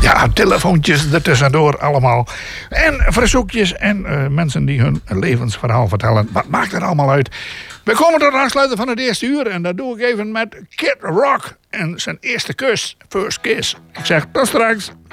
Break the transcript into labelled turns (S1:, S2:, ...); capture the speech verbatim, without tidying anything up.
S1: Ja, telefoontjes ertussendoor allemaal. En verzoekjes en uh, mensen die hun levensverhaal vertellen. Wat maakt er allemaal uit? We komen tot het aansluiten van het eerste uur. En dat doe ik even met Kid Rock en zijn eerste kus. First Kiss. Ik zeg tot straks.